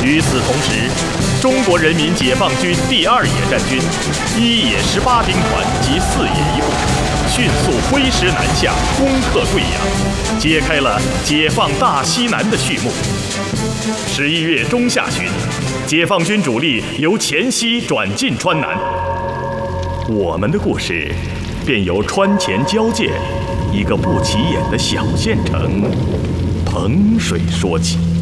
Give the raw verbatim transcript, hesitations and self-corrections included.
与此同时，中国人民解放军第二野战军一野十八兵团及四野一部迅速挥师南下，攻克贵阳，揭开了解放大西南的序幕。十一月中下旬，解放军主力由黔西转进川南，我们的故事便由川黔交界一个不起眼的小县城彭水说起。